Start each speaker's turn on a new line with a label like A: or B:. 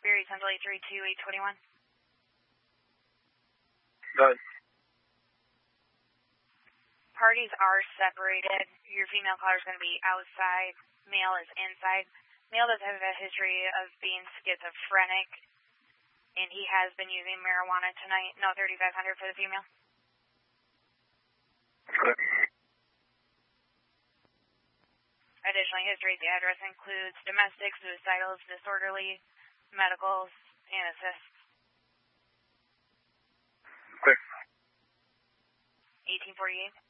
A: Berry Central 832-821.
B: Go ahead.
A: Parties are separated. Your female caller is going to be outside. Male is inside. Male does have a history of being schizophrenic, and he has been using marijuana tonight. No 3500 for the female.
B: Good.
A: Additionally, history at the address includes domestic, suicidals, disorderly, medicals, and assists.
B: Clear.
A: 1848.